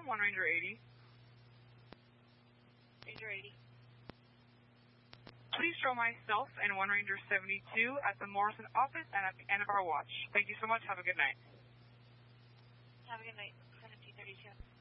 Tom, 1 Ranger 80. Ranger 80. Please show myself and 1 Ranger 72 at the Morrison office and at the end of our watch. Thank you so much. Have a good night. Have a good night. 1732.